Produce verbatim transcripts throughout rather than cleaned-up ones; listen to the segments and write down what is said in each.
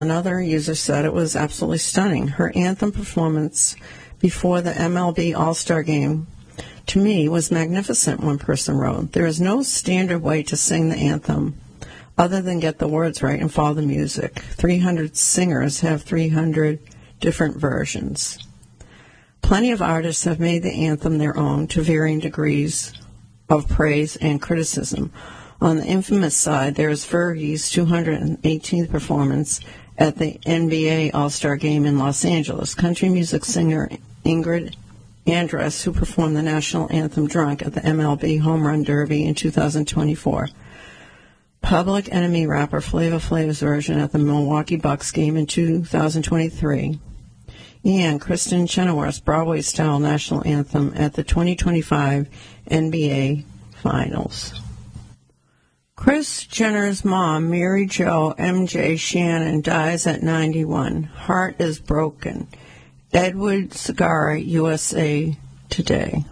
Another user said it was absolutely stunning. Her anthem performance before the M L B All-Star Game, to me, was magnificent, one person wrote. There is no standard way to sing the anthem other than get the words right and follow the music. three hundred singers have three hundred different versions. Plenty of artists have made the anthem their own to varying degrees of praise and criticism. On the infamous side, there is Fergie's two hundred eighteenth performance at the N B A All-Star Game in Los Angeles. Country music singer Ingrid Andress, who performed the national anthem drunk at the M L B Home Run Derby in two thousand twenty-four. Public Enemy rapper Flava Flav's version at the Milwaukee Bucks game in two thousand twenty-three. And Kristen Chenoweth's Broadway-style national anthem at the twenty twenty-five N B A Finals. Kris Jenner's mom, Mary Jo M J Shannon, dies at ninety-one. Heart is broken. Edward Segarra, U S A Today.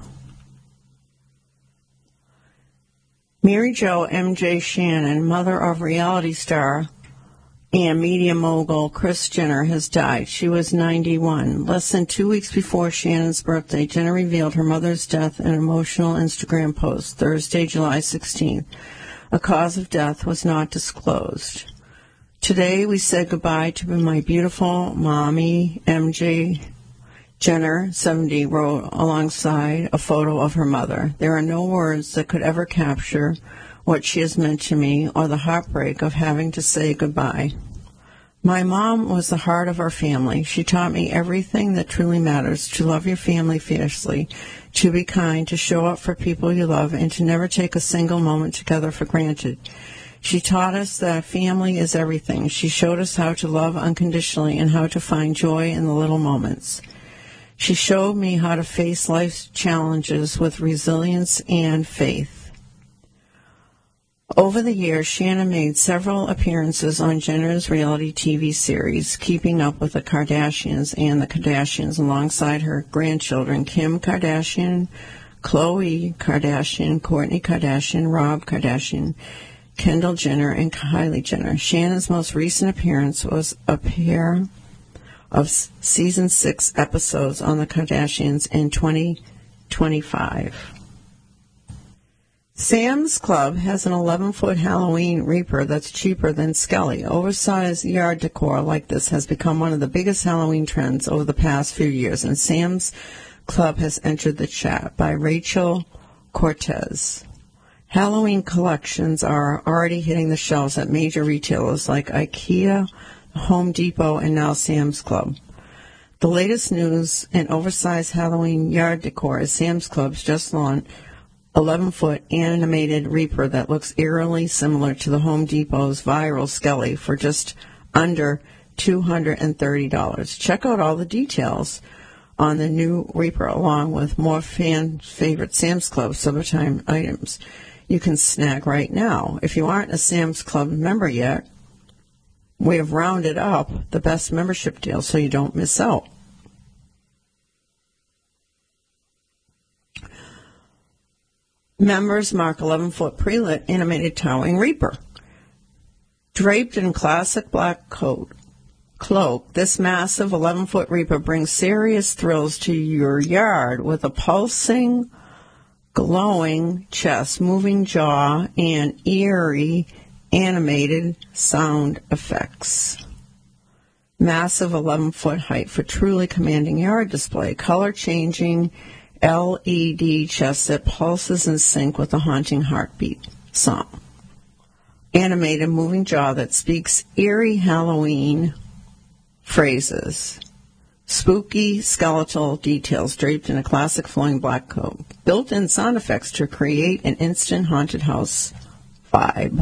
Mary Jo M J Shannon, mother of reality star and media mogul Kris Jenner, has died. She was ninety-one. Less than two weeks before Shannon's birthday, Jenner revealed her mother's death in an emotional Instagram post, Thursday, July sixteenth. A cause of death was not disclosed. Today, we said goodbye to my beautiful mommy, M J Jenner, seventy, wrote alongside a photo of her mother. There are no words that could ever capture what she has meant to me or the heartbreak of having to say goodbye. My mom was the heart of our family. She taught me everything that truly matters, to love your family fiercely, to be kind, to show up for people you love, and to never take a single moment together for granted. She taught us that family is everything. She showed us how to love unconditionally and how to find joy in the little moments. She showed me how to face life's challenges with resilience and faith. Over the years, Shannon made several appearances on Jenner's reality T V series, Keeping Up with the Kardashians and the Kardashians, alongside her grandchildren, Kim Kardashian, Khloe Kardashian, Kourtney Kardashian, Rob Kardashian, Kendall Jenner, and Kylie Jenner. Shannon's most recent appearance was a pair of season six episodes on the Kardashians in twenty twenty-five. Sam's Club has an eleven-foot Halloween Reaper that's cheaper than Skelly. Oversized yard decor like this has become one of the biggest Halloween trends over the past few years, and Sam's Club has entered the chat. By Rachel Cortez. Halloween collections are already hitting the shelves at major retailers like IKEA, Home Depot, and now Sam's Club. The latest news in oversized Halloween yard decor is Sam's Club's just launched eleven-foot animated Reaper that looks eerily similar to the Home Depot's viral Skelly for just under two hundred thirty dollars. Check out all the details on the new Reaper, along with more fan-favorite Sam's Club summertime items you can snag right now. If you aren't a Sam's Club member yet, we have rounded up the best membership deal so you don't miss out. Members mark eleven-foot pre-lit animated towering Reaper. Draped in classic black coat cloak, this massive eleven-foot Reaper brings serious thrills to your yard with a pulsing, glowing chest, moving jaw, and eerie animated sound effects. Massive eleven-foot height for truly commanding yard display. Color-changing L E D chest that pulses in sync with a haunting heartbeat song. Animated moving jaw that speaks eerie Halloween phrases. Spooky skeletal details draped in a classic flowing black coat. Built-in sound effects to create an instant haunted house vibe.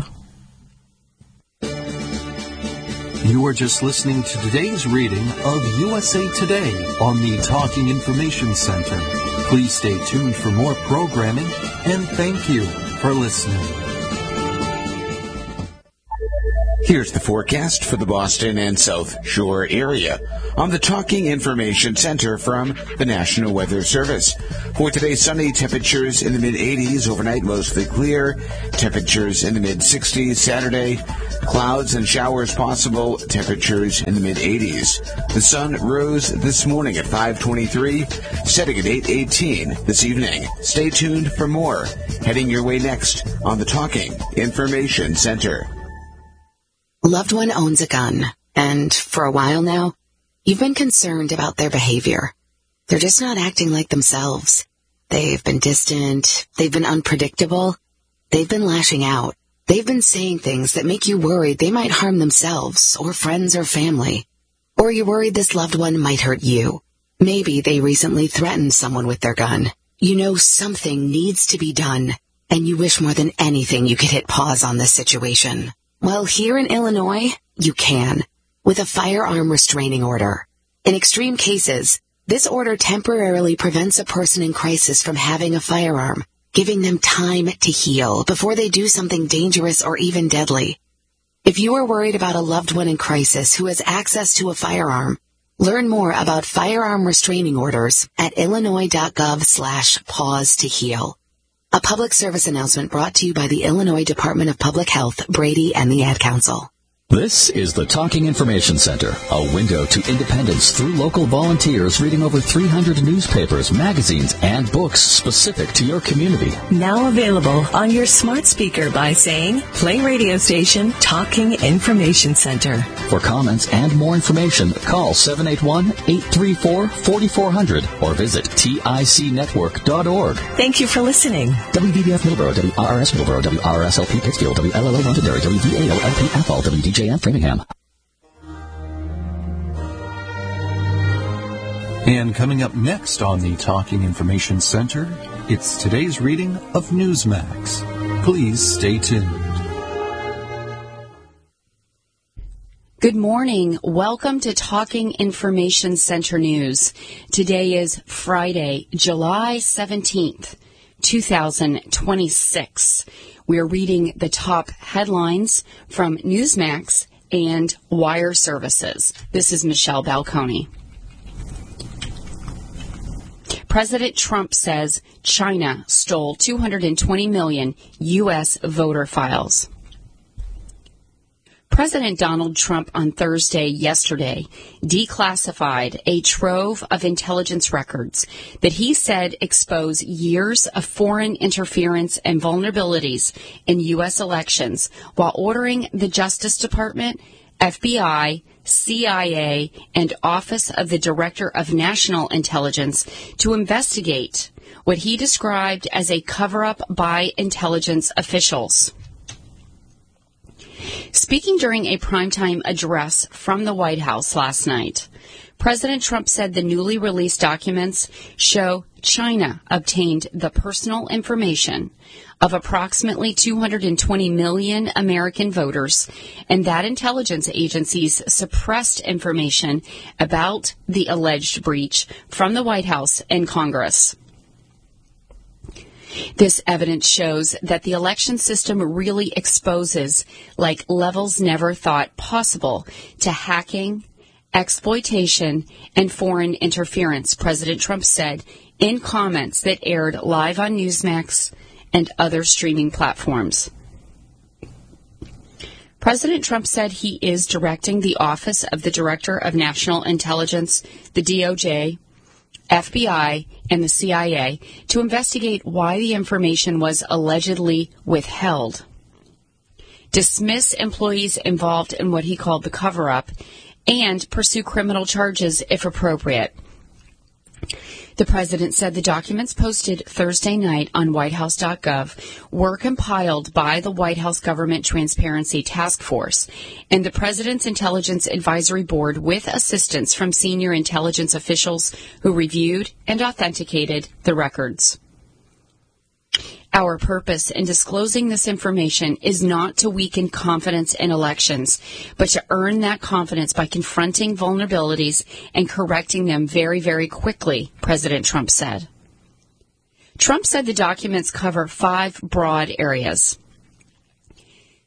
You are just listening to today's reading of U S A Today on the Talking Information Center. Please stay tuned for more programming, and thank you for listening. Here's the forecast for the Boston and South Shore area on the Talking Information Center from the National Weather Service. For today, sunny, temperatures in the mid-eighties, overnight mostly clear, temperatures in the mid-sixties. Saturday, clouds and showers possible, temperatures in the mid-eighties. The sun rose this morning at five twenty-three, setting at eight eighteen this evening. Stay tuned for more. Heading your way next on the Talking Information Center. Loved one owns a gun, and for a while now, you've been concerned about their behavior. They're just not acting like themselves. They've been distant, they've been unpredictable, they've been lashing out. They've been saying things that make you worried they might harm themselves, or friends or family. Or you're worried this loved one might hurt you. Maybe they recently threatened someone with their gun. You know something needs to be done, and you wish more than anything you could hit pause on this situation. Well, here in Illinois, you can, with a firearm restraining order. In extreme cases, this order temporarily prevents a person in crisis from having a firearm, giving them time to heal before they do something dangerous or even deadly. If you are worried about a loved one in crisis who has access to a firearm, learn more about firearm restraining orders at illinois.gov slash pause to heal. A public service announcement brought to you by the Illinois Department of Public Health, Brady, and the Ad Council. This is the Talking Information Center, a window to independence through local volunteers reading over three hundred newspapers, magazines, and books specific to your community. Now available on your smart speaker by saying, play radio station Talking Information Center. For comments and more information, call seven eight one, eight three four, four four zero zero or visit tic network dot org. Thank you for listening. W B B F Middleborough, W R R S Middleborough, W R R S L P Pittsfield, W L L O Londonderry, W V A O L P Athol, W D J M Framingham. And coming up next on the Talking Information Center, it's today's reading of Newsmax. Please stay tuned. Good morning. Welcome to Talking Information Center News. Today is Friday, July seventeenth, two thousand twenty-six. We're reading the top headlines from Newsmax and Wire Services. This is Michelle Balconi. President Trump says China stole two hundred twenty million U S voter files. President Donald Trump on Thursday, yesterday, declassified a trove of intelligence records that he said expose years of foreign interference and vulnerabilities in U S elections while ordering the Justice Department, F B I, C I A, and Office of the Director of National Intelligence to investigate what he described as a cover-up by intelligence officials. Speaking during a primetime address from the White House last night, President Trump said the newly released documents show China obtained the personal information of approximately two hundred twenty million American voters, and that intelligence agencies suppressed information about the alleged breach from the White House and Congress. This evidence shows that the election system really exposes, like levels never thought possible, to hacking, exploitation, and foreign interference, President Trump said in comments that aired live on Newsmax and other streaming platforms. President Trump said he is directing the Office of the Director of National Intelligence, the D O J, F B I, and the C I A to investigate why the information was allegedly withheld, dismiss employees involved in what he called the cover-up, and pursue criminal charges if appropriate. The president said the documents posted Thursday night on white house dot gov were compiled by the White House Government Transparency Task Force and the President's Intelligence Advisory Board with assistance from senior intelligence officials who reviewed and authenticated the records. Our purpose in disclosing this information is not to weaken confidence in elections, but to earn that confidence by confronting vulnerabilities and correcting them very, very quickly, President Trump said. Trump said the documents cover five broad areas: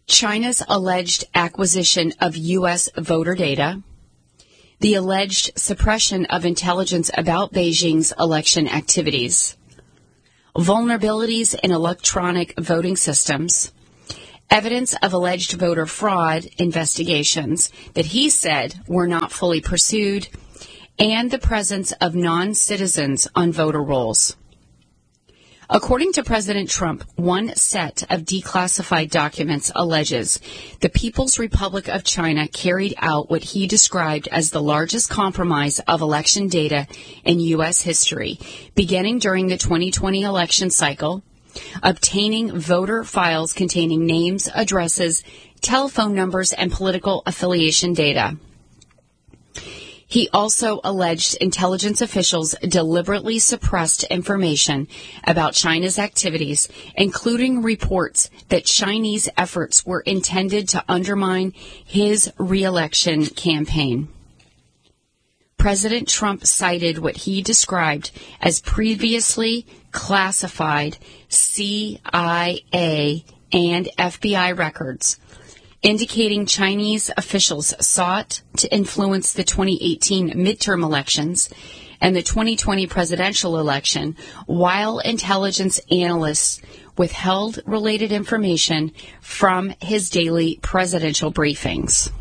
China's alleged acquisition of U S voter data, the alleged suppression of intelligence about Beijing's election activities, vulnerabilities in electronic voting systems, evidence of alleged voter fraud investigations that he said were not fully pursued, and the presence of non-citizens on voter rolls. According to President Trump, one set of declassified documents alleges the People's Republic of China carried out what he described as the largest compromise of election data in U S history, beginning during the twenty twenty election cycle, obtaining voter files containing names, addresses, telephone numbers, and political affiliation data. He also alleged intelligence officials deliberately suppressed information about China's activities, including reports that Chinese efforts were intended to undermine his re-election campaign. President Trump cited what he described as previously classified C I A and F B I records, indicating Chinese officials sought to influence the twenty eighteen midterm elections and the twenty twenty presidential election, while intelligence analysts withheld related information from his daily presidential briefings.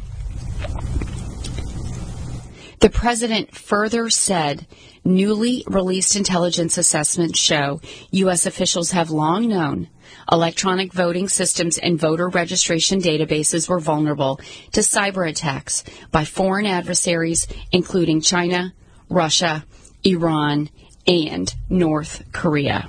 The president further said newly released intelligence assessments show U S officials have long known electronic voting systems and voter registration databases were vulnerable to cyber attacks by foreign adversaries, including China, Russia, Iran, and North Korea.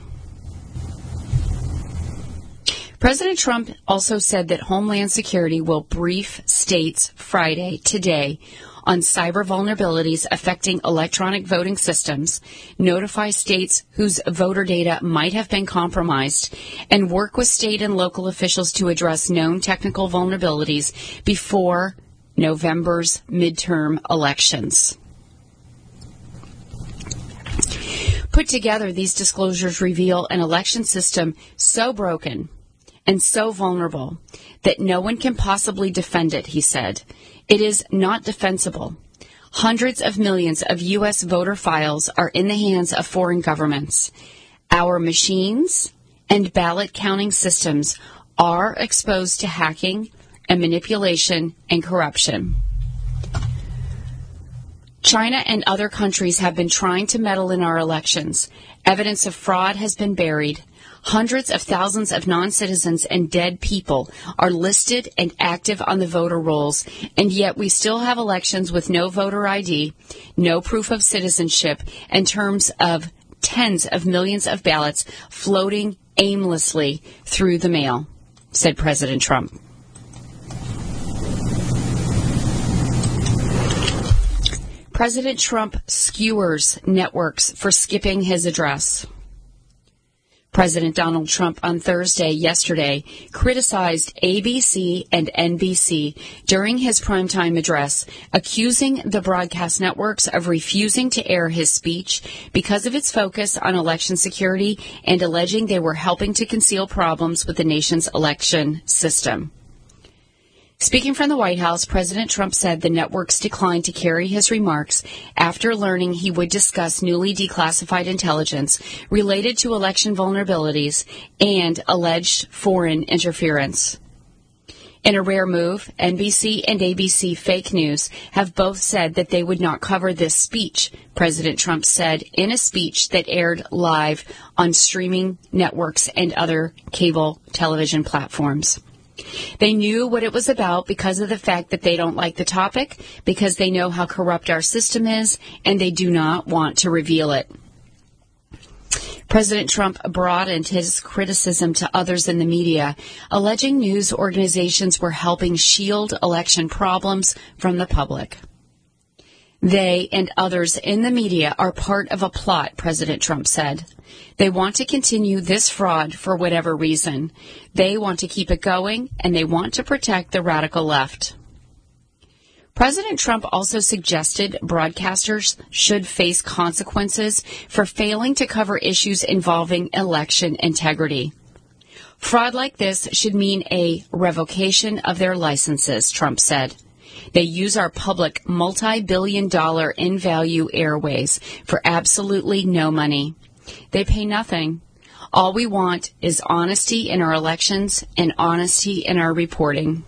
President Trump also said that Homeland Security will brief states Friday, today, on cyber vulnerabilities affecting electronic voting systems, notify states whose voter data might have been compromised, and work with state and local officials to address known technical vulnerabilities before November's midterm elections. Put together, these disclosures reveal an election system so broken and so vulnerable that no one can possibly defend it, he said. It is not defensible. Hundreds of millions of U S voter files are in the hands of foreign governments. Our machines and ballot counting systems are exposed to hacking and manipulation and corruption. China and other countries have been trying to meddle in our elections. Evidence of fraud has been buried. Hundreds of thousands of non-citizens and dead people are listed and active on the voter rolls, and yet we still have elections with no voter I D, no proof of citizenship, in terms of tens of millions of ballots floating aimlessly through the mail, said President Trump. President Trump skewers networks for skipping his address. President Donald Trump on Thursday, yesterday, criticized A B C and N B C during his primetime address, accusing the broadcast networks of refusing to air his speech because of its focus on election security and alleging they were helping to conceal problems with the nation's election system. Speaking from the White House, President Trump said the networks declined to carry his remarks after learning he would discuss newly declassified intelligence related to election vulnerabilities and alleged foreign interference. In a rare move, N B C and A B C Fake News have both said that they would not cover this speech, President Trump said in a speech that aired live on streaming networks and other cable television platforms. They knew what it was about because of the fact that they don't like the topic, because they know how corrupt our system is, and they do not want to reveal it. President Trump broadened his criticism to others in the media, alleging news organizations were helping shield election problems from the public. They and others in the media are part of a plot, President Trump said. They want to continue this fraud for whatever reason. They want to keep it going, and they want to protect the radical left. President Trump also suggested broadcasters should face consequences for failing to cover issues involving election integrity. Fraud like this should mean a revocation of their licenses, Trump said. They use our public multi-billion dollar in-value airways for absolutely no money. They pay nothing. All we want is honesty in our elections and honesty in our reporting.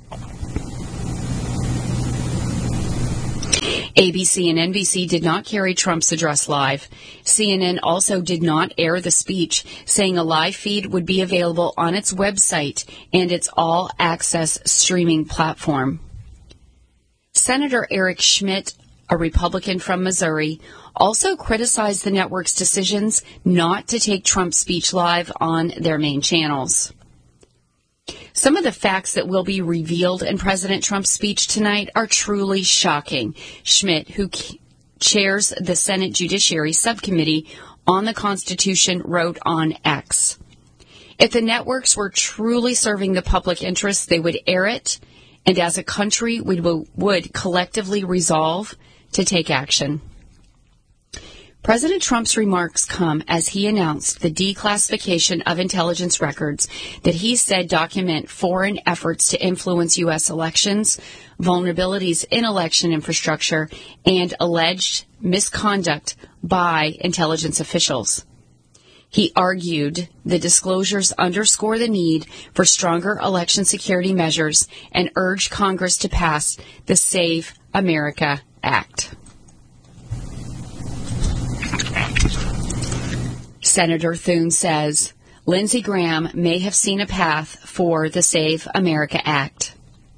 A B C and N B C did not carry Trump's address live. C N N also did not air the speech, saying a live feed would be available on its website and its all-access streaming platform. Senator Eric Schmidt, a Republican from Missouri, also criticized the network's decisions not to take Trump's speech live on their main channels. Some of the facts that will be revealed in President Trump's speech tonight are truly shocking. Schmidt, who chairs the Senate Judiciary Subcommittee on the Constitution, wrote on X, "If the networks were truly serving the public interest, they would air it, and as a country, we would collectively resolve to take action." President Trump's remarks come as he announced the declassification of intelligence records that he said document foreign efforts to influence U S elections, vulnerabilities in election infrastructure, and alleged misconduct by intelligence officials. He argued the disclosures underscore the need for stronger election security measures and urged Congress to pass the Save America Act. Senator Thune says Lindsey Graham may have seen a path for the Save America Act.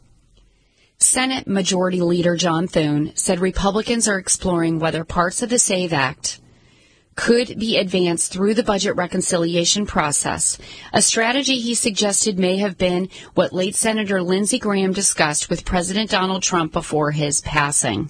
Senate Majority Leader John Thune said Republicans are exploring whether parts of the SAVE Act could be advanced through the budget reconciliation process, a strategy he suggested may have been what late Senator Lindsey Graham discussed with President Donald Trump before his passing.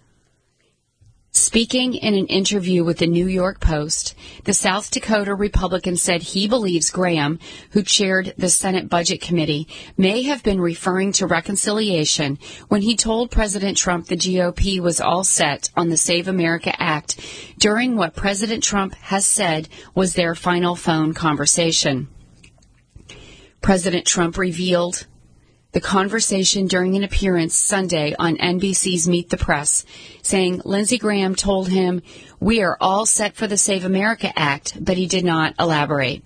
Speaking in an interview with the New York Post, the South Dakota Republican said he believes Graham, who chaired the Senate Budget Committee, may have been referring to reconciliation when he told President Trump the G O P was all set on the Save America Act during what President Trump has said was their final phone conversation. President Trump revealed the conversation during an appearance Sunday on N B C's Meet the Press, saying Lindsey Graham told him, "We are all set for the Save America Act," but he did not elaborate.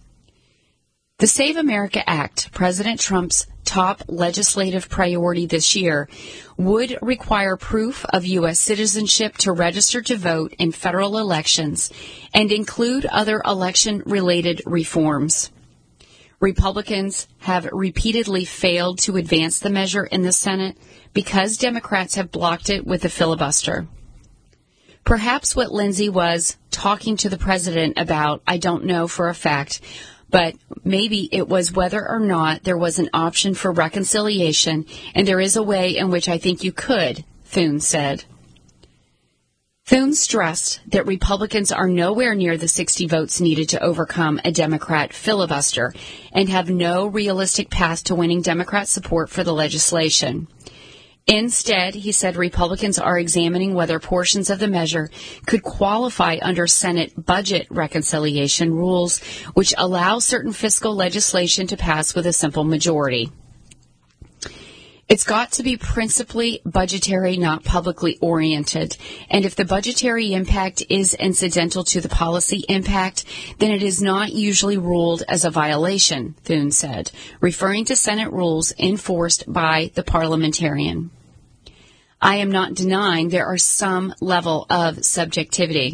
The Save America Act, President Trump's top legislative priority this year, would require proof of U S citizenship to register to vote in federal elections and include other election-related reforms. Republicans have repeatedly failed to advance the measure in the Senate because Democrats have blocked it with a filibuster. Perhaps what Lindsey was talking to the president about, I don't know for a fact, but maybe it was whether or not there was an option for reconciliation, and there is a way in which I think you could, Thune said. Thune stressed that Republicans are nowhere near the sixty votes needed to overcome a Democrat filibuster and have no realistic path to winning Democrat support for the legislation. Instead, he said Republicans are examining whether portions of the measure could qualify under Senate budget reconciliation rules, which allow certain fiscal legislation to pass with a simple majority. It's got to be principally budgetary, not publicly oriented. And if the budgetary impact is incidental to the policy impact, then it is not usually ruled as a violation, Thune said, referring to Senate rules enforced by the parliamentarian. I am not denying there are some level of subjectivity.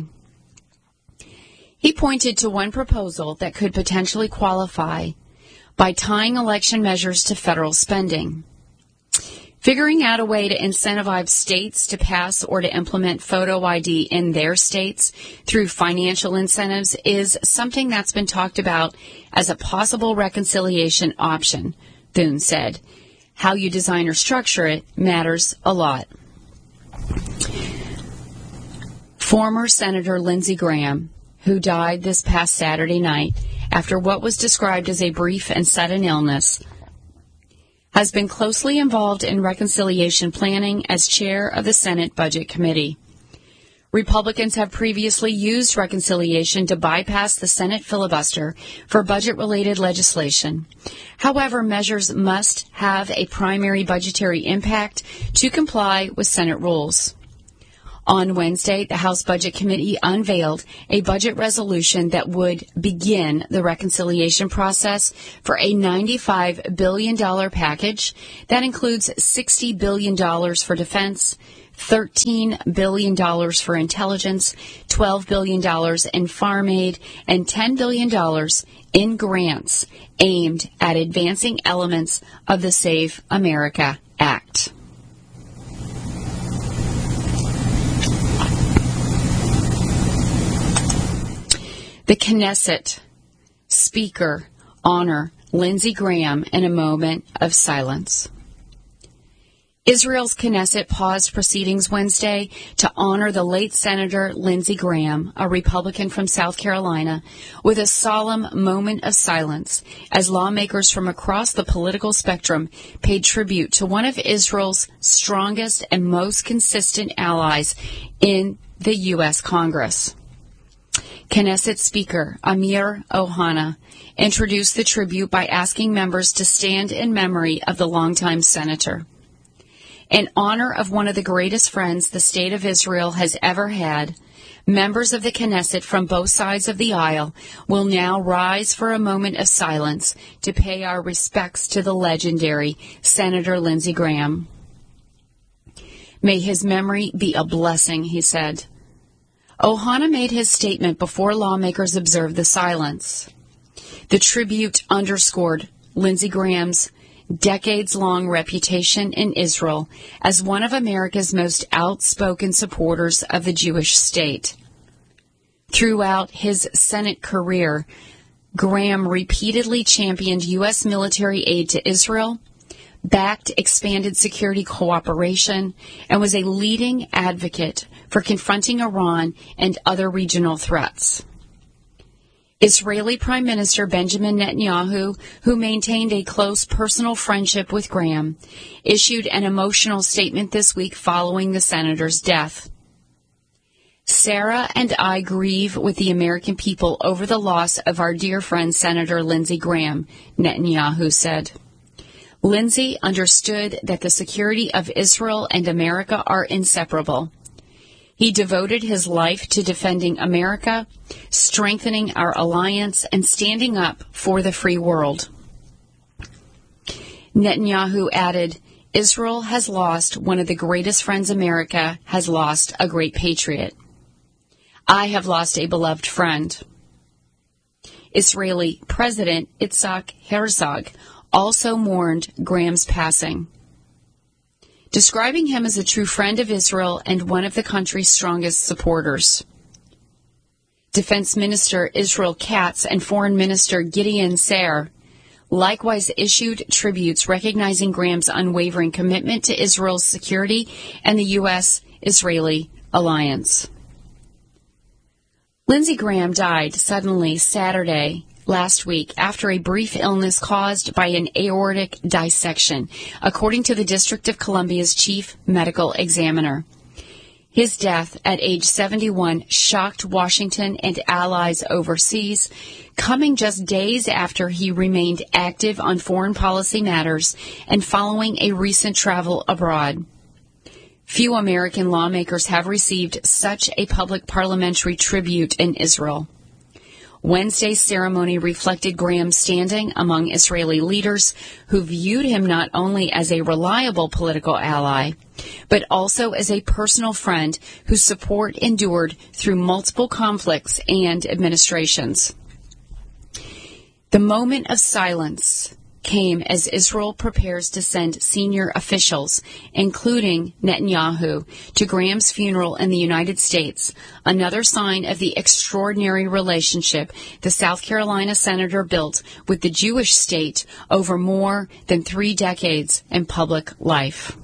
He pointed to one proposal that could potentially qualify by tying election measures to federal spending. Figuring out a way to incentivize states to pass or to implement photo I D in their states through financial incentives is something that's been talked about as a possible reconciliation option, Thune said. How you design or structure it matters a lot. Former Senator Lindsey Graham, who died this past Saturday night after what was described as a brief and sudden illness, has been closely involved in reconciliation planning as chair of the Senate Budget Committee. Republicans have previously used reconciliation to bypass the Senate filibuster for budget-related legislation. However, measures must have a primary budgetary impact to comply with Senate rules. On Wednesday, the House Budget Committee unveiled a budget resolution that would begin the reconciliation process for a ninety-five billion dollars package that includes sixty billion dollars for defense, thirteen billion dollars for intelligence, twelve billion dollars in farm aid, and ten billion dollars in grants aimed at advancing elements of the Save America Act. The Knesset Speaker honor Lindsey Graham in a moment of silence. Israel's Knesset paused proceedings Wednesday to honor the late Senator Lindsey Graham, a Republican from South Carolina, with a solemn moment of silence as lawmakers from across the political spectrum paid tribute to one of Israel's strongest and most consistent allies in the U S Congress. Knesset Speaker Amir Ohana introduced the tribute by asking members to stand in memory of the longtime senator. In honor of one of the greatest friends the State of Israel has ever had, members of the Knesset from both sides of the aisle will now rise for a moment of silence to pay our respects to the legendary Senator Lindsey Graham. May his memory be a blessing, he said. Ohana made his statement before lawmakers observed the silence. The tribute underscored Lindsey Graham's decades-long reputation in Israel as one of America's most outspoken supporters of the Jewish state. Throughout his Senate career, Graham repeatedly championed U S military aid to Israel, backed expanded security cooperation, and was a leading advocate for confronting Iran and other regional threats. Israeli Prime Minister Benjamin Netanyahu, who maintained a close personal friendship with Graham, issued an emotional statement this week following the senator's death. Sarah and I grieve with the American people over the loss of our dear friend Senator Lindsey Graham, Netanyahu said. Lindsey understood that the security of Israel and America are inseparable. He devoted his life to defending America, strengthening our alliance, and standing up for the free world. Netanyahu added, Israel has lost one of the greatest friends America has lost, a great patriot. I have lost a beloved friend. Israeli President Itzhak Herzog also mourned Graham's passing, describing him as a true friend of Israel and one of the country's strongest supporters. Defense Minister Israel Katz and Foreign Minister Gideon Saar likewise issued tributes recognizing Graham's unwavering commitment to Israel's security and the U S Israeli alliance. Lindsey Graham died suddenly Saturday last week after a brief illness caused by an aortic dissection, according to the District of Columbia's chief medical examiner. His death at age seventy-one shocked Washington and allies overseas, coming just days after he remained active on foreign policy matters and following a recent travel abroad. Few American lawmakers have received such a public parliamentary tribute in Israel. Wednesday's ceremony reflected Graham's standing among Israeli leaders who viewed him not only as a reliable political ally, but also as a personal friend whose support endured through multiple conflicts and administrations. The moment of silence came as Israel prepares to send senior officials, including Netanyahu, to Graham's funeral in the United States, another sign of the extraordinary relationship the South Carolina senator built with the Jewish state over more than three decades in public life.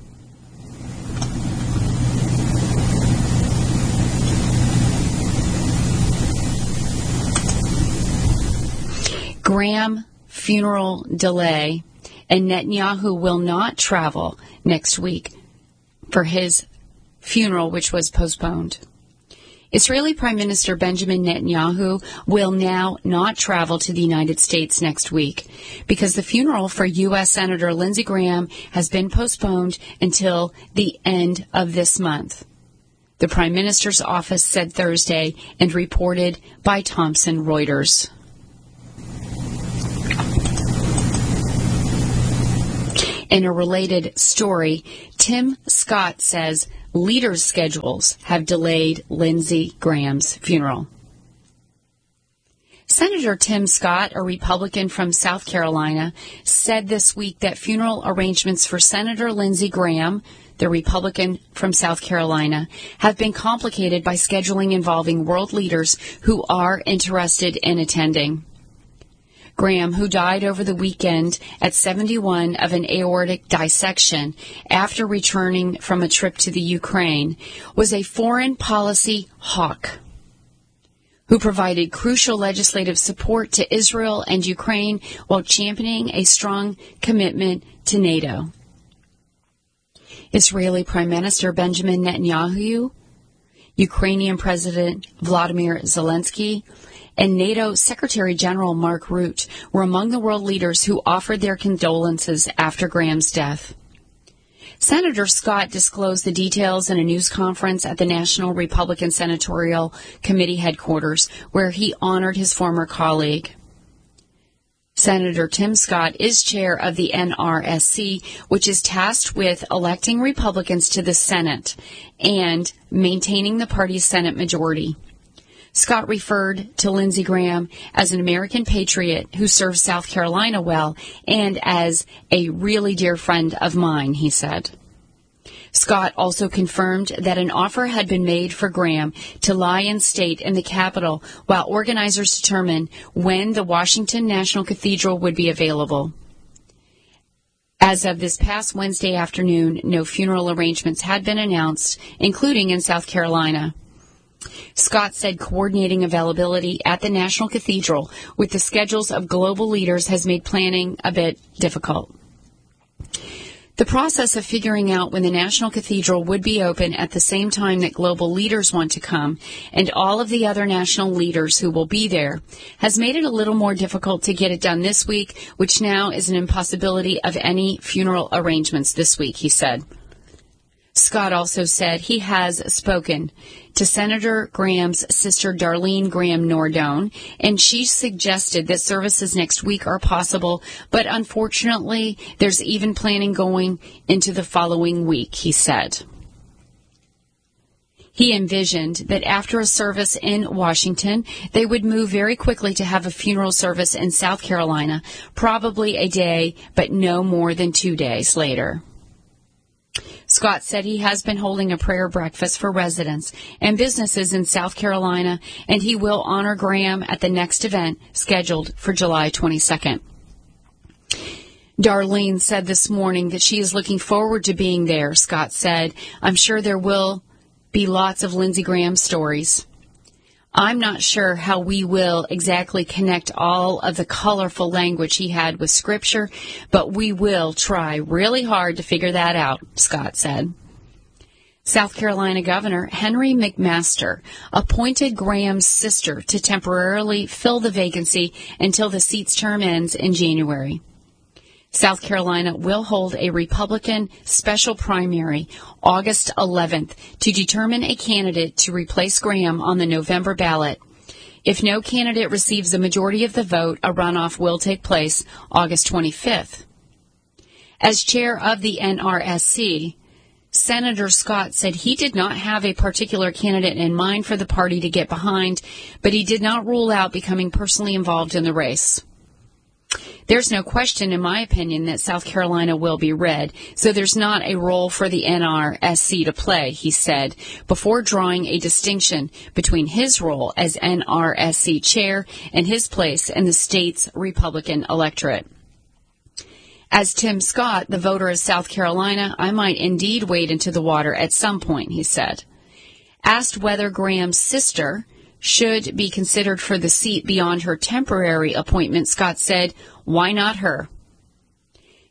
Graham funeral delay, and Netanyahu will not travel next week for his funeral, which was postponed. Israeli Prime Minister Benjamin Netanyahu will now not travel to the United States next week because the funeral for U S Senator Lindsey Graham has been postponed until the end of this month, the Prime Minister's office said Thursday and reported by Thomson Reuters. In a related story, Tim Scott says leaders' schedules have delayed Lindsey Graham's funeral. Senator Tim Scott, a Republican from South Carolina, said this week that funeral arrangements for Senator Lindsey Graham, the Republican from South Carolina, have been complicated by scheduling involving world leaders who are interested in attending. Graham, who died over the weekend at seventy-one of an aortic dissection after returning from a trip to the Ukraine, was a foreign policy hawk who provided crucial legislative support to Israel and Ukraine while championing a strong commitment to NATO. Israeli Prime Minister Benjamin Netanyahu, Ukrainian President Vladimir Zelensky, and NATO Secretary General Mark Rutte were among the world leaders who offered their condolences after Graham's death. Senator Scott disclosed the details in a news conference at the National Republican Senatorial Committee headquarters, where he honored his former colleague. Senator Tim Scott is chair of the N R S C, which is tasked with electing Republicans to the Senate and maintaining the party's Senate majority. Scott referred to Lindsey Graham as an American patriot who served South Carolina well and as a really dear friend of mine, he said. Scott also confirmed that an offer had been made for Graham to lie in state in the Capitol while organizers determined when the Washington National Cathedral would be available. As of this past Wednesday afternoon, no funeral arrangements had been announced, including in South Carolina. Scott said coordinating availability at the National Cathedral with the schedules of global leaders has made planning a bit difficult. The process of figuring out when the National Cathedral would be open at the same time that global leaders want to come and all of the other national leaders who will be there has made it a little more difficult to get it done this week, which now is an impossibility of any funeral arrangements this week, he said. Scott also said he has spoken to Senator Graham's sister Darlene Graham Nordone, and she suggested that services next week are possible, but unfortunately, there's even planning going into the following week, he said. He envisioned that after a service in Washington, they would move very quickly to have a funeral service in South Carolina, probably a day, but no more than two days later. Scott said he has been holding a prayer breakfast for residents and businesses in South Carolina, and he will honor Graham at the next event scheduled for July twenty-second. Darlene said this morning that she is looking forward to being there, Scott said. I'm sure there will be lots of Lindsey Graham stories. I'm not sure how we will exactly connect all of the colorful language he had with Scripture, but we will try really hard to figure that out, Scott said. South Carolina Governor Henry McMaster appointed Graham's sister to temporarily fill the vacancy until the seat's term ends in January. South Carolina will hold a Republican special primary August eleventh to determine a candidate to replace Graham on the November ballot. If no candidate receives a majority of the vote, a runoff will take place August twenty-fifth. As chair of the N R S C, Senator Scott said he did not have a particular candidate in mind for the party to get behind, but he did not rule out becoming personally involved in the race. There's no question, in my opinion, that South Carolina will be red, so there's not a role for the N R S C to play, he said, before drawing a distinction between his role as N R S C chair and his place in the state's Republican electorate. As Tim Scott, the voter of South Carolina, I might indeed wade into the water at some point, he said. Asked whether Graham's sister should be considered for the seat beyond her temporary appointment, Scott said, why not her?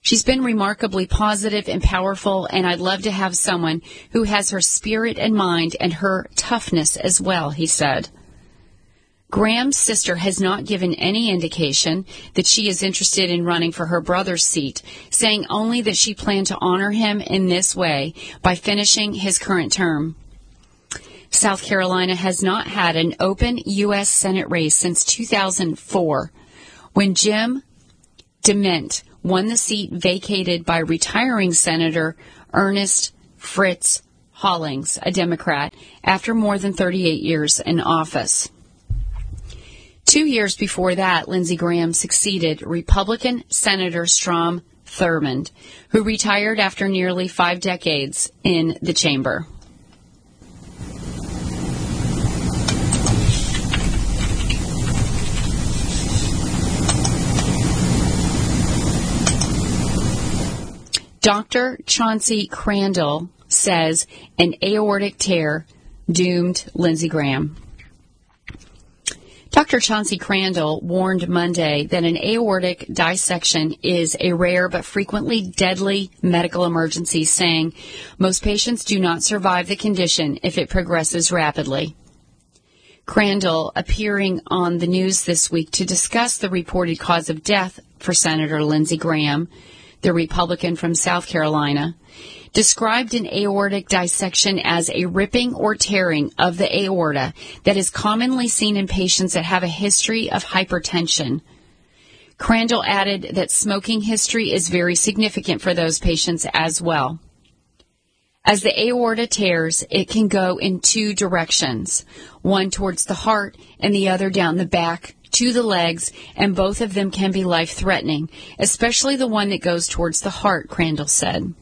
She's been remarkably positive and powerful, and I'd love to have someone who has her spirit and mind and her toughness as well, he said. Graham's sister has not given any indication that she is interested in running for her brother's seat, saying only that she planned to honor him in this way by finishing his current term. South Carolina has not had an open U S Senate race since two thousand four, when Jim DeMint won the seat vacated by retiring Senator Ernest Fritz Hollings, a Democrat, after more than thirty-eight years in office. Two years before that, Lindsey Graham succeeded Republican Senator Strom Thurmond, who retired after nearly five decades in the chamber. Doctor Chauncey Crandall says an aortic tear doomed Lindsey Graham. Doctor Chauncey Crandall warned Monday that an aortic dissection is a rare but frequently deadly medical emergency, saying most patients do not survive the condition if it progresses rapidly. Crandall, appearing on the news this week to discuss the reported cause of death for Senator Lindsey Graham, the Republican from South Carolina, described an aortic dissection as a ripping or tearing of the aorta that is commonly seen in patients that have a history of hypertension. Crandall added that smoking history is very significant for those patients as well. As the aorta tears, it can go in two directions, one towards the heart and the other down the back to the legs, and both of them can be life-threatening, especially the one that goes towards the heart, Crandall said.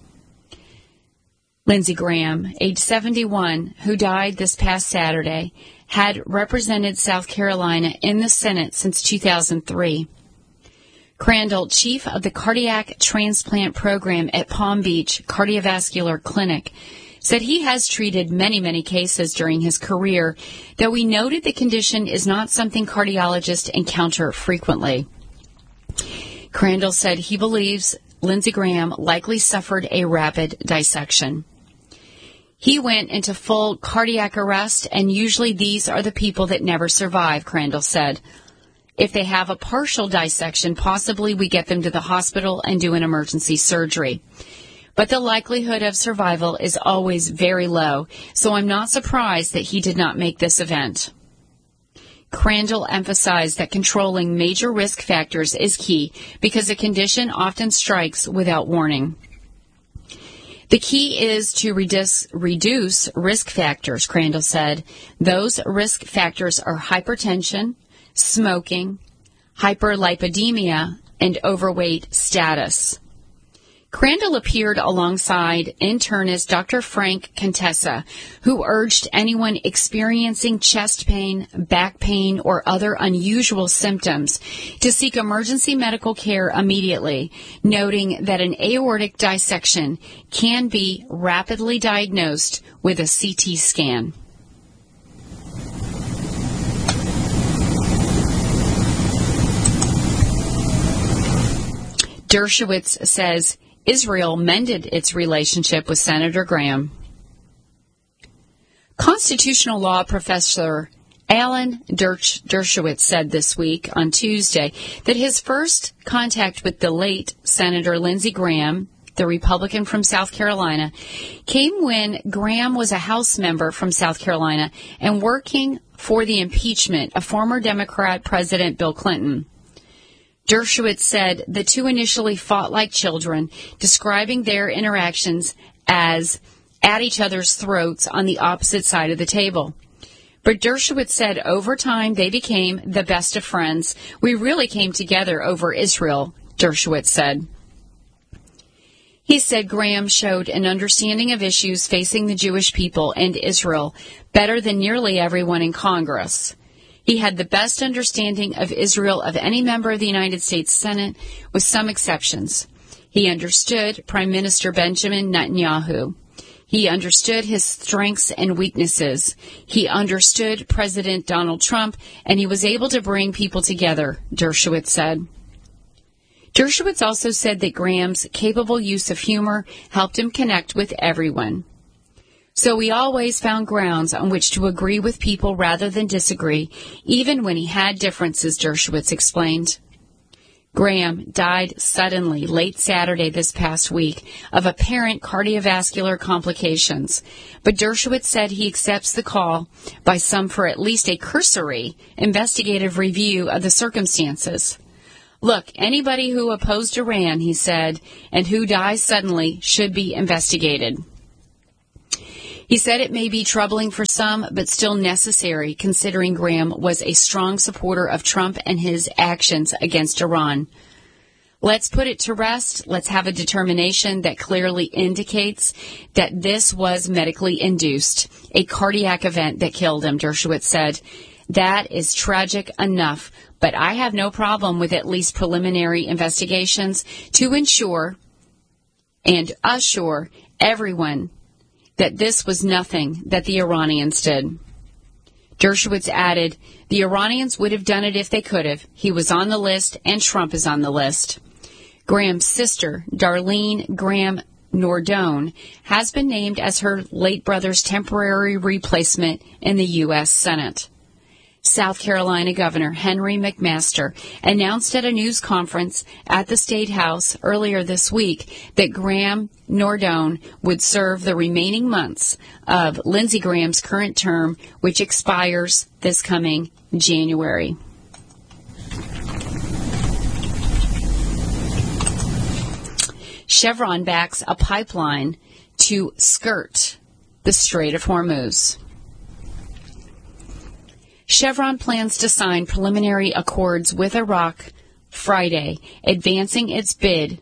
Lindsey Graham, age seventy-one, who died this past Saturday, had represented South Carolina in the Senate since two thousand three. Crandall, chief of the cardiac transplant program at Palm Beach Cardiovascular Clinic, said he has treated many, many cases during his career, though he noted the condition is not something cardiologists encounter frequently. Crandall said he believes Lindsey Graham likely suffered a rapid dissection. He went into full cardiac arrest, and usually these are the people that never survive, Crandall said. If they have a partial dissection, possibly we get them to the hospital and do an emergency surgery. But the likelihood of survival is always very low, so I'm not surprised that he did not make this event. Crandall emphasized that controlling major risk factors is key because the condition often strikes without warning. The key is to reduce, reduce risk factors, Crandall said. Those risk factors are hypertension, smoking, hyperlipidemia, and overweight status. Crandall appeared alongside internist Doctor Frank Contessa, who urged anyone experiencing chest pain, back pain, or other unusual symptoms to seek emergency medical care immediately, noting that an aortic dissection can be rapidly diagnosed with a C T scan. Dershowitz says Israel mended its relationship with Senator Graham. Constitutional law professor Alan Dersh- Dershowitz said this week on Tuesday that his first contact with the late Senator Lindsey Graham, the Republican from South Carolina, came when Graham was a House member from South Carolina and working for the impeachment of former Democrat President Bill Clinton. Dershowitz said the two initially fought like children, describing their interactions as at each other's throats on the opposite side of the table. But Dershowitz said over time they became the best of friends. We really came together over Israel, Dershowitz said. He said Graham showed an understanding of issues facing the Jewish people and Israel better than nearly everyone in Congress. He had the best understanding of Israel of any member of the United States Senate, with some exceptions. He understood Prime Minister Benjamin Netanyahu. He understood his strengths and weaknesses. He understood President Donald Trump, and he was able to bring people together, Dershowitz said. Dershowitz also said that Graham's capable use of humor helped him connect with everyone. So he always found grounds on which to agree with people rather than disagree, even when he had differences, Dershowitz explained. Graham died suddenly late Saturday this past week of apparent cardiovascular complications, but Dershowitz said he accepts the call by some for at least a cursory investigative review of the circumstances. Look, anybody who opposed Iran, he said, and who dies suddenly should be investigated. He said it may be troubling for some, but still necessary, considering Graham was a strong supporter of Trump and his actions against Iran. Let's put it to rest. Let's have a determination that clearly indicates that this was medically induced, a cardiac event that killed him, Dershowitz said. That is tragic enough, but I have no problem with at least preliminary investigations to ensure and assure everyone that this was nothing that the Iranians did. Dershowitz added, the Iranians would have done it if they could have. He was on the list, and Trump is on the list. Graham's sister, Darlene Graham Nordone, has been named as her late brother's temporary replacement in the U S Senate. South Carolina Governor Henry McMaster announced at a news conference at the State House earlier this week that Graham Nordone would serve the remaining months of Lindsey Graham's current term, which expires this coming January. Chevron backs a pipeline to skirt the Strait of Hormuz. Chevron plans to sign preliminary accords with Iraq Friday, advancing its bid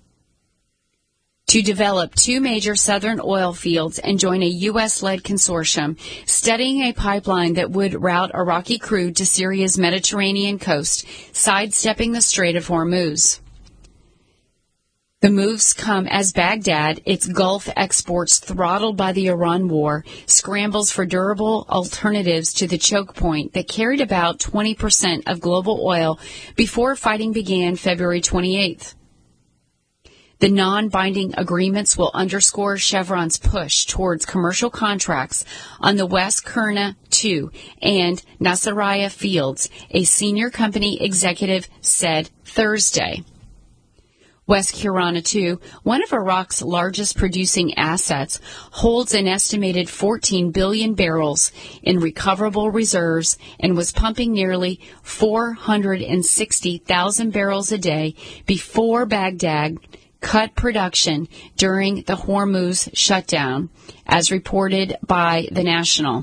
to develop two major southern oil fields and join a U S-led consortium studying a pipeline that would route Iraqi crude to Syria's Mediterranean coast, sidestepping the Strait of Hormuz. The moves come as Baghdad, its Gulf exports throttled by the Iran war, scrambles for durable alternatives to the choke point that carried about twenty percent of global oil before fighting began February twenty-eighth. The non-binding agreements will underscore Chevron's push towards commercial contracts on the West Qurna two and Nasiriyah fields, a senior company executive said Thursday. West Qurna two, one of Iraq's largest producing assets, holds an estimated fourteen billion barrels in recoverable reserves and was pumping nearly four hundred sixty thousand barrels a day before Baghdad cut production during the Hormuz shutdown, as reported by The National.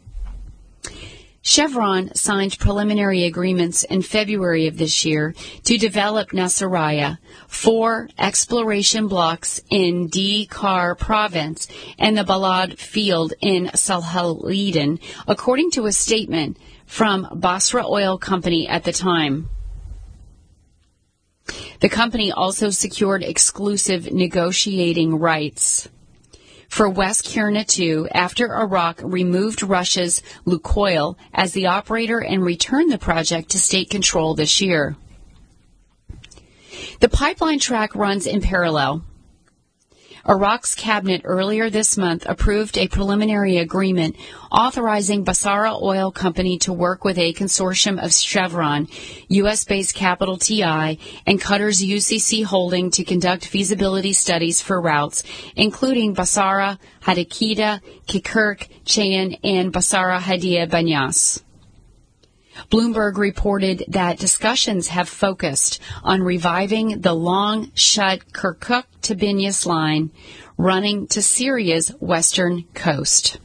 Chevron signed preliminary agreements in February of this year to develop Nasiriyah, four exploration blocks in D-Qar province, and the Balad field in Salhadin, according to a statement from Basra Oil Company at the time. The company also secured exclusive negotiating rights for West Qurna two after Iraq removed Russia's Lukoil as the operator and returned the project to state control this year. The pipeline track runs in parallel. Iraq's cabinet earlier this month approved a preliminary agreement authorizing Basra Oil Company to work with a consortium of Chevron, U S-based Capital T I, and Qatar's U C C Holding to conduct feasibility studies for routes, including Basra, Hadakida, Kirkuk, Chayan, and Basra Hadia Banyas. Bloomberg reported that discussions have focused on reviving the long-shut Kirkuk to Banyas line running to Syria's western coast.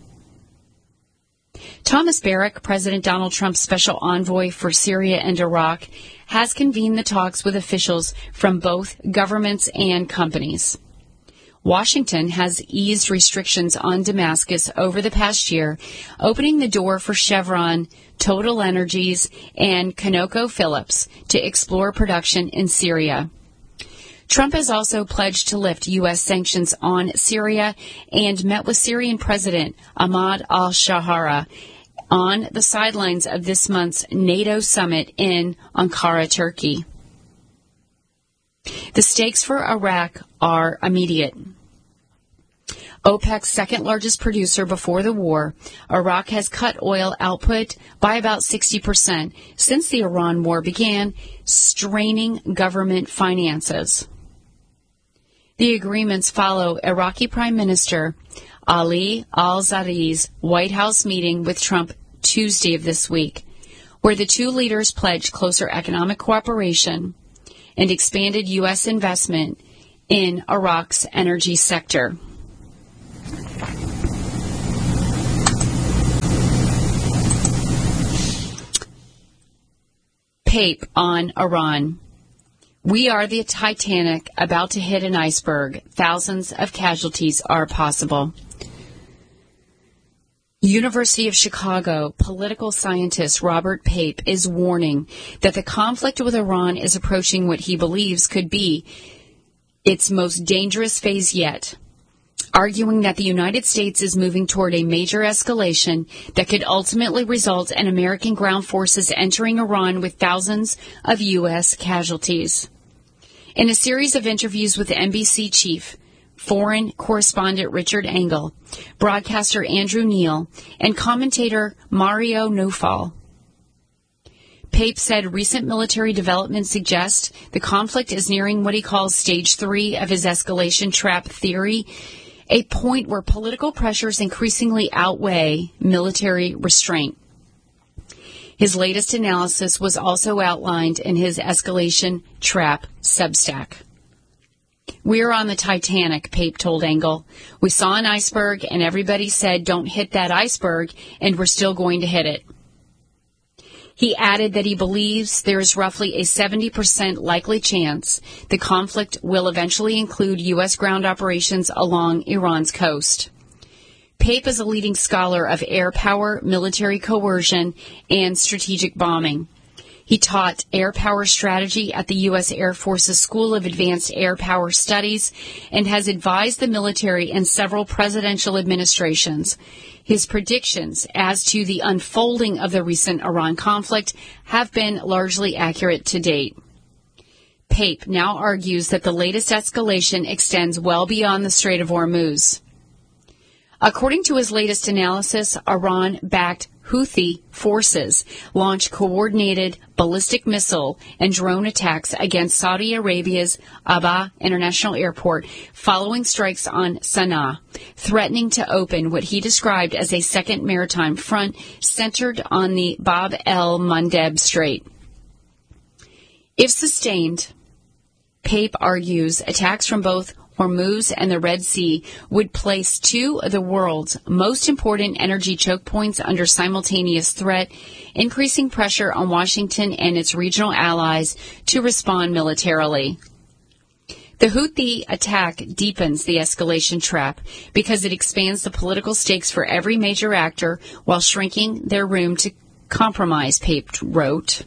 Thomas Barrack, President Donald Trump's special envoy for Syria and Iraq, has convened the talks with officials from both governments and companies. Washington has eased restrictions on Damascus over the past year, opening the door for Chevron, Total Energies, and ConocoPhillips to explore production in Syria. Trump has also pledged to lift U S sanctions on Syria and met with Syrian President Ahmad al-Shahara on the sidelines of this month's NATO summit in Ankara, Turkey. The stakes for Iraq are immediate. OPEC's second largest producer before the war, Iraq has cut oil output by about sixty percent since the Iran war began, straining government finances. The agreements follow Iraqi Prime Minister Ali al-Zaid's White House meeting with Trump Tuesday of this week, where the two leaders pledged closer economic cooperation and expanded U S investment in Iraq's energy sector. Pape on Iran. We are the Titanic about to hit an iceberg. Thousands of casualties are possible. University of Chicago political scientist Robert Pape is warning that the conflict with Iran is approaching what he believes could be its most dangerous phase yet, arguing that the United States is moving toward a major escalation that could ultimately result in American ground forces entering Iran with thousands of U S casualties. In a series of interviews with the N B C chief, foreign correspondent Richard Engel, broadcaster Andrew Neil, and commentator Mario Naufal, Pape said recent military developments suggest the conflict is nearing what he calls stage three of his escalation trap theory, a point where political pressures increasingly outweigh military restraint. His latest analysis was also outlined in his Escalation Trap Substack. We're on the Titanic, Pape told Engel. We saw an iceberg and everybody said don't hit that iceberg, and we're still going to hit it. He added that he believes there is roughly a seventy percent likely chance the conflict will eventually include U S ground operations along Iran's coast. Pape is a leading scholar of air power, military coercion, and strategic bombing. He taught air power strategy at the U S Air Force's School of Advanced Air Power Studies and has advised the military in several presidential administrations. His predictions as to the unfolding of the recent Iran conflict have been largely accurate to date. Pape now argues that the latest escalation extends well beyond the Strait of Hormuz. According to his latest analysis, Iran-backed Houthi forces launched coordinated ballistic missile and drone attacks against Saudi Arabia's Aba International Airport following strikes on Sana'a, threatening to open what he described as a second maritime front centered on the Bab el-Mandeb Strait. If sustained, Pape argues attacks from both Hormuz and the Red Sea would place two of the world's most important energy choke points under simultaneous threat, increasing pressure on Washington and its regional allies to respond militarily. The Houthi attack deepens the escalation trap because it expands the political stakes for every major actor while shrinking their room to compromise, Pape wrote.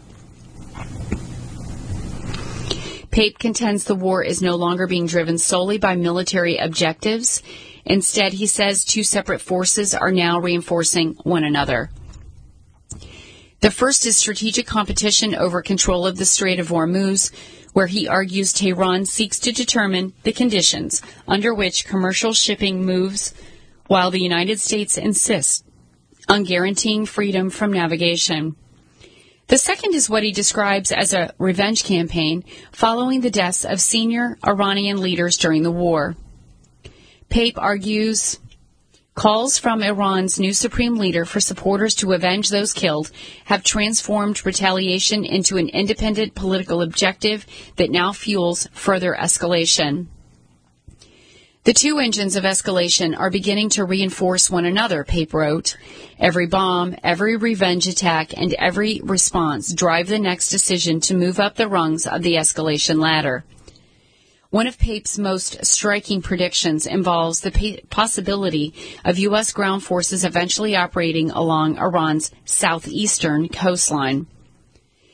Pape contends the war is no longer being driven solely by military objectives. Instead, he says two separate forces are now reinforcing one another. The first is strategic competition over control of the Strait of Hormuz, where he argues Tehran seeks to determine the conditions under which commercial shipping moves, while the United States insists on guaranteeing freedom from navigation. The second is what he describes as a revenge campaign following the deaths of senior Iranian leaders during the war. Pape argues calls from Iran's new supreme leader for supporters to avenge those killed have transformed retaliation into an independent political objective that now fuels further escalation. The two engines of escalation are beginning to reinforce one another, Pape wrote. Every bomb, every revenge attack, and every response drive the next decision to move up the rungs of the escalation ladder. One of Pape's most striking predictions involves the possibility of U S ground forces eventually operating along Iran's southeastern coastline.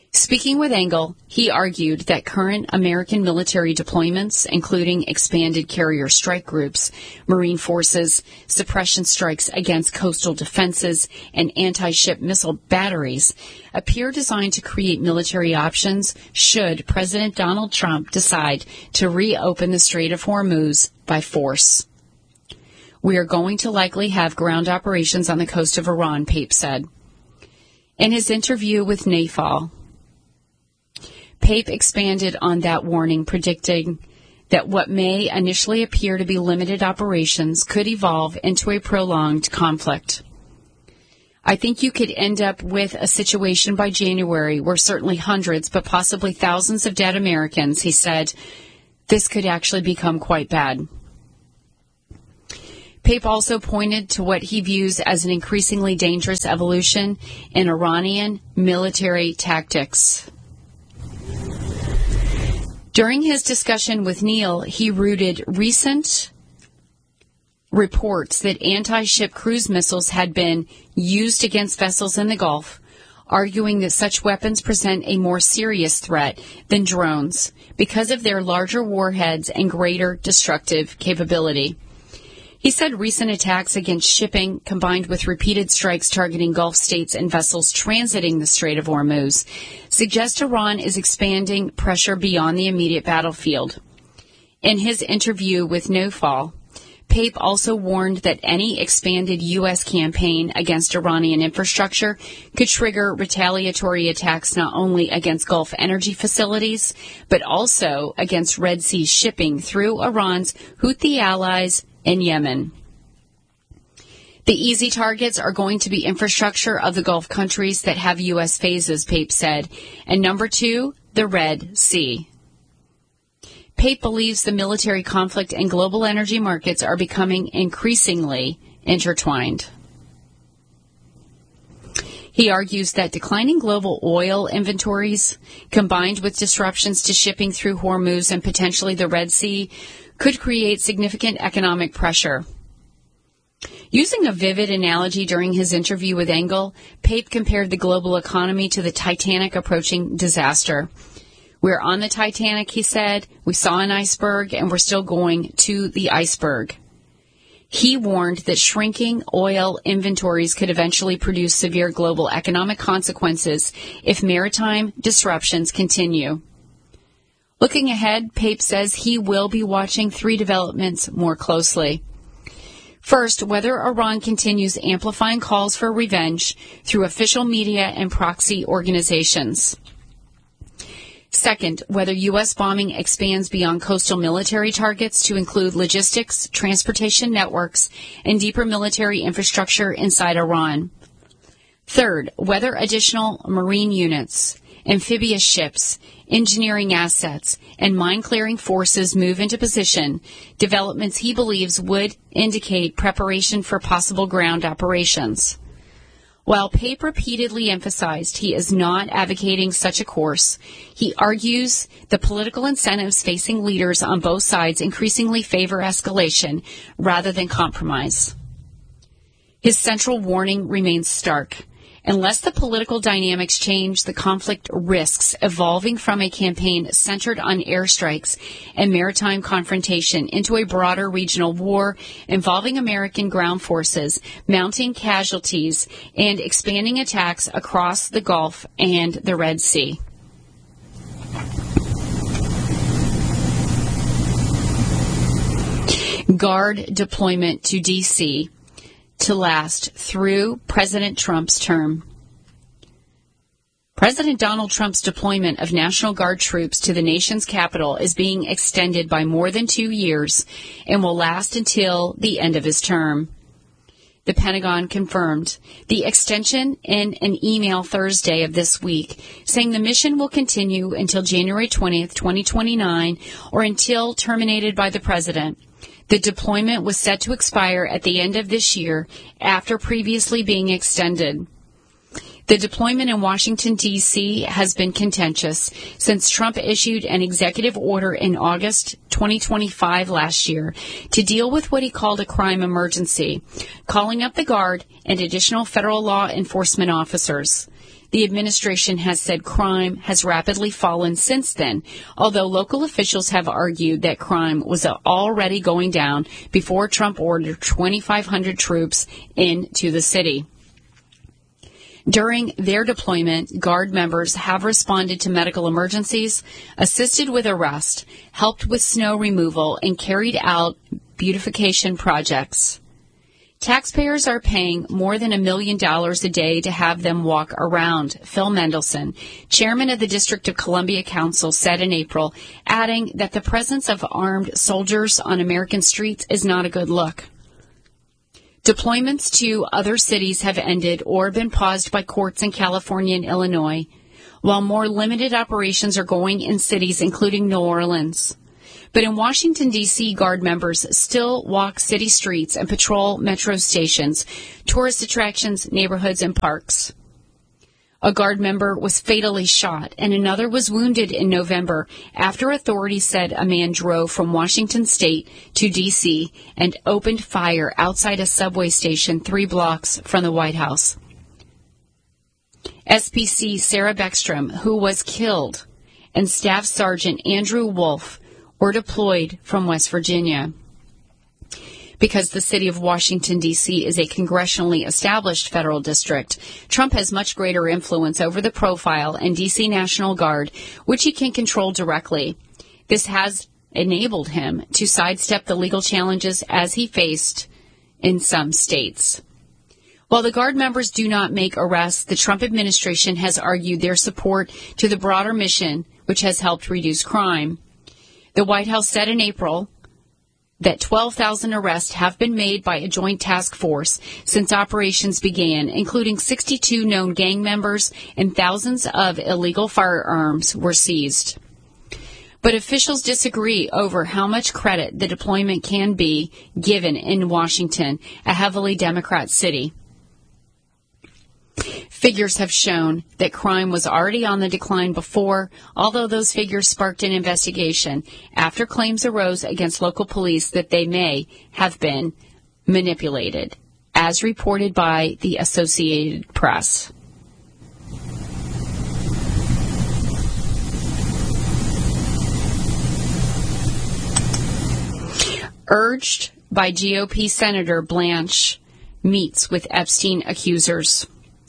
Speaking with Engel, he argued that current American military deployments, including expanded carrier strike groups, Marine forces, suppression strikes against coastal defenses, and anti-ship missile batteries, appear designed to create military options should President Donald Trump decide to reopen the Strait of Hormuz by force. We are going to likely have ground operations on the coast of Iran, Pape said. In his interview with NAFAL, Pape expanded on that warning, predicting that what may initially appear to be limited operations could evolve into a prolonged conflict. I think you could end up with a situation by January where certainly hundreds, but possibly thousands of dead Americans, he said. This could actually become quite bad. Pape also pointed to what he views as an increasingly dangerous evolution in Iranian military tactics. During his discussion with Neil, he rooted recent reports that anti-ship cruise missiles had been used against vessels in the Gulf, arguing that such weapons present a more serious threat than drones because of their larger warheads and greater destructive capability. He said recent attacks against shipping, combined with repeated strikes targeting Gulf states and vessels transiting the Strait of Hormuz, suggest Iran is expanding pressure beyond the immediate battlefield. In his interview with NOFAL, Pape also warned that any expanded U S campaign against Iranian infrastructure could trigger retaliatory attacks not only against Gulf energy facilities, but also against Red Sea shipping through Iran's Houthi allies in Yemen. The easy targets are going to be infrastructure of the Gulf countries that have U S phases, Pape said, and number two, the Red Sea. Pape believes the military conflict and global energy markets are becoming increasingly intertwined. He argues that declining global oil inventories, combined with disruptions to shipping through Hormuz and potentially the Red Sea, could create significant economic pressure. Using a vivid analogy during his interview with Engel, Pape compared the global economy to the Titanic approaching disaster. We're on the Titanic, he said. We saw an iceberg, and we're still going to the iceberg. He warned that shrinking oil inventories could eventually produce severe global economic consequences if maritime disruptions continue. Looking ahead, Pape says he will be watching three developments more closely. First, whether Iran continues amplifying calls for revenge through official media and proxy organizations. Second, whether U S bombing expands beyond coastal military targets to include logistics, transportation networks, and deeper military infrastructure inside Iran. Third, whether additional marine units, amphibious ships, engineering assets, and mine-clearing forces move into position, developments he believes would indicate preparation for possible ground operations. While Pape repeatedly emphasized he is not advocating such a course, he argues the political incentives facing leaders on both sides increasingly favor escalation rather than compromise. His central warning remains stark. Unless the political dynamics change, the conflict risks evolving from a campaign centered on airstrikes and maritime confrontation into a broader regional war involving American ground forces, mounting casualties, and expanding attacks across the Gulf and the Red Sea. Guard deployment to D C to last through President Trump's term. President Donald Trump's deployment of National Guard troops to the nation's capital is being extended by more than two years and will last until the end of his term. The Pentagon confirmed the extension in an email Thursday of this week, saying the mission will continue until January twentieth, twenty twenty-nine, or until terminated by the president. The deployment was set to expire at the end of this year after previously being extended. The deployment in Washington, D C has been contentious since Trump issued an executive order in August twenty twenty-five last year to deal with what he called a crime emergency, calling up the Guard and additional federal law enforcement officers. The administration has said crime has rapidly fallen since then, although local officials have argued that crime was already going down before Trump ordered twenty-five hundred troops into the city. During their deployment, Guard members have responded to medical emergencies, assisted with arrest, helped with snow removal, and carried out beautification projects. Taxpayers are paying more than a million dollars a day to have them walk around, Phil Mendelson, chairman of the District of Columbia Council, said in April, adding that the presence of armed soldiers on American streets is not a good look. Deployments to other cities have ended or been paused by courts in California and Illinois, while more limited operations are going in cities including New Orleans. But in Washington, D C, Guard members still walk city streets and patrol metro stations, tourist attractions, neighborhoods, and parks. A Guard member was fatally shot, and another was wounded in November after authorities said a man drove from Washington State to D C and opened fire outside a subway station three blocks from the White House. S P C Sarah Beckstrom, who was killed, and Staff Sergeant Andrew Wolf were deployed from West Virginia. Because the city of Washington, D C is a congressionally established federal district, Trump has much greater influence over the profile and D C National Guard, which he can control directly. This has enabled him to sidestep the legal challenges as he faced in some states. While the Guard members do not make arrests, the Trump administration has argued their support to the broader mission, which has helped reduce crime. The White House said in April that twelve thousand arrests have been made by a joint task force since operations began, including sixty-two known gang members, and thousands of illegal firearms were seized. But officials disagree over how much credit the deployment can be given in Washington, a heavily Democrat city. Figures have shown that crime was already on the decline before, although those figures sparked an investigation after claims arose against local police that they may have been manipulated, as reported by the Associated Press. Urged by G O P Senator Blanche meets with Epstein accusers.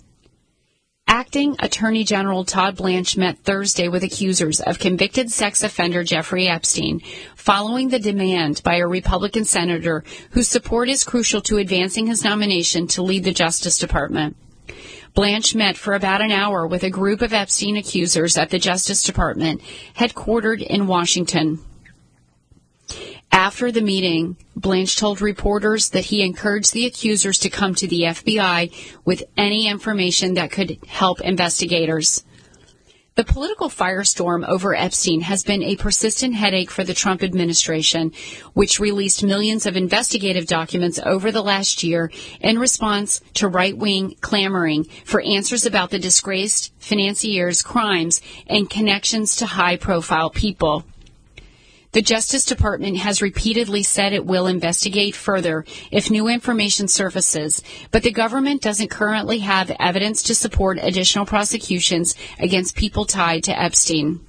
Acting Attorney General Todd Blanche met Thursday with accusers of convicted sex offender Jeffrey Epstein, following the demand by a Republican senator whose support is crucial to advancing his nomination to lead the Justice Department. Blanche met for about an hour with a group of Epstein accusers at the Justice Department, headquartered in Washington. After the meeting, Blanche told reporters that he encouraged the accusers to come to the F B I with any information that could help investigators. The political firestorm over Epstein has been a persistent headache for the Trump administration, which released millions of investigative documents over the last year in response to right-wing clamoring for answers about the disgraced financiers' crimes and connections to high-profile people. The Justice Department has repeatedly said it will investigate further if new information surfaces, but the government doesn't currently have evidence to support additional prosecutions against people tied to Epstein.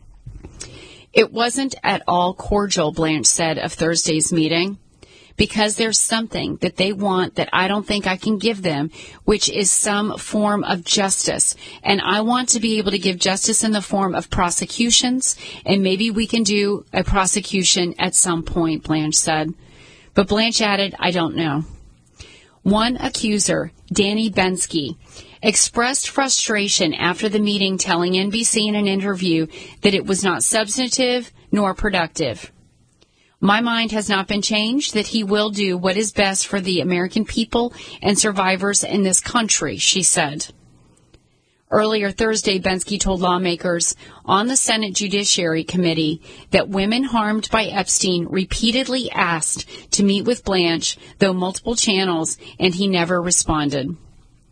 It wasn't at all cordial, Blanche said of Thursday's meeting, because there's something that they want that I don't think I can give them, which is some form of justice. And I want to be able to give justice in the form of prosecutions, and maybe we can do a prosecution at some point, Blanche said. But Blanche added, I don't know. One accuser, Danny Bensky, expressed frustration after the meeting, telling N B C in an interview that it was not substantive nor productive. My mind has not been changed that he will do what is best for the American people and survivors in this country, she said. Earlier Thursday, Bensky told lawmakers on the Senate Judiciary Committee that women harmed by Epstein repeatedly asked to meet with Blanche, though multiple channels, and he never responded.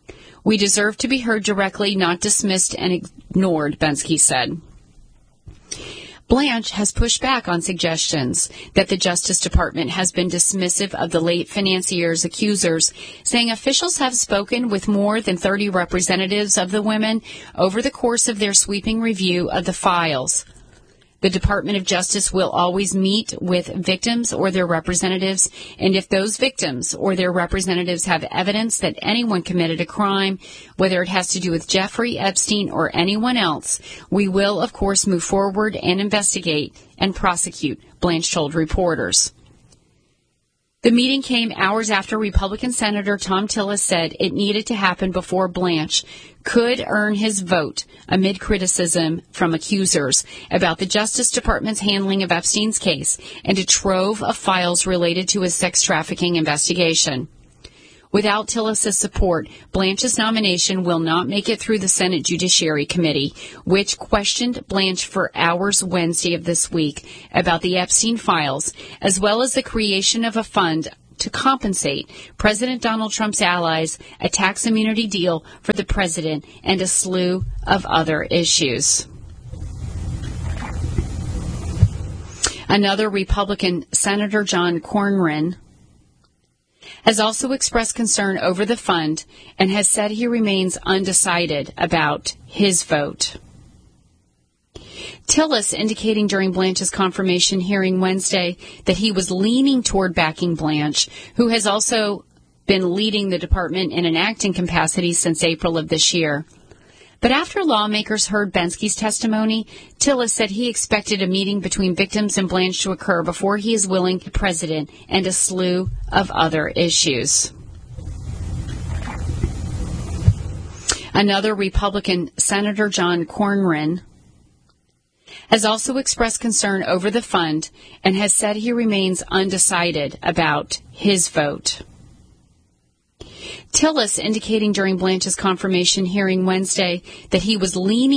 We deserve to be heard directly, not dismissed and ignored, Bensky said. Blanche has pushed back on suggestions that the Justice Department has been dismissive of the late financier's accusers, saying officials have spoken with more than thirty representatives of the women over the course of their sweeping review of the files. The Department of Justice will always meet with victims or their representatives, and if those victims or their representatives have evidence that anyone committed a crime, whether it has to do with Jeffrey Epstein or anyone else, we will, of course, move forward and investigate and prosecute, Blanche told reporters. The meeting came hours after Republican Senator Thom Tillis said it needed to happen before Blanche could earn his vote amid criticism from accusers about the Justice Department's handling of Epstein's case and a trove of files related to his sex trafficking investigation. Without Tillis' support, Blanche's nomination will not make it through the Senate Judiciary Committee, which questioned Blanche for hours Wednesday of this week about the Epstein files, as well as the creation of a fund to compensate President Donald Trump's allies, a tax immunity deal for the president, and a slew of other issues. Another Republican, Senator John Cornyn, has also expressed concern over the fund and has said he remains undecided about his vote. Tillis indicating during Blanche's confirmation hearing Wednesday that he was leaning toward backing Blanche, who has also been leading the department in an acting capacity since April of this year. But after lawmakers heard Bensky's testimony, Tillis said he expected a meeting between victims and Blanche to occur before he is willing to be president and a slew of other issues. Another Republican, Senator John Cornyn, has also expressed concern over the fund and has said he remains undecided about his vote. Tillis indicating during Blanche's confirmation hearing Wednesday that he was leaning